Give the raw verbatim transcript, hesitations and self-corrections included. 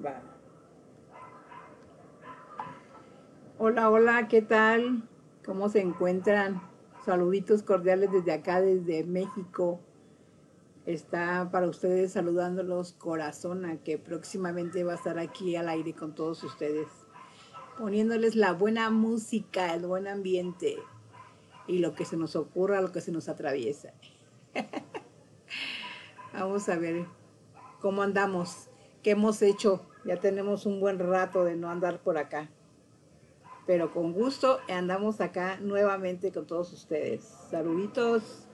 Va. Hola, hola, ¿qué tal? ¿Cómo se encuentran? Saluditos cordiales desde acá, desde México. Está para ustedes saludándolos Corazona, que próximamente va a estar aquí al aire con todos ustedes, poniéndoles la buena música, el buen ambiente y lo que se nos ocurra, lo que se nos atraviesa. Vamos a ver cómo andamos, qué hemos hecho. Ya tenemos un buen rato de no andar por acá, pero con gusto andamos acá nuevamente con todos ustedes. Saluditos.